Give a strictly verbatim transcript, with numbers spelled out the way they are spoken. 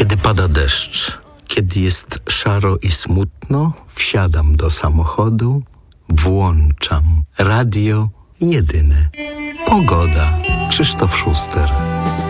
Kiedy pada deszcz, kiedy jest szaro i smutno, wsiadam do samochodu, włączam radio jedyne. Pogoda. Krzysztof Szuster.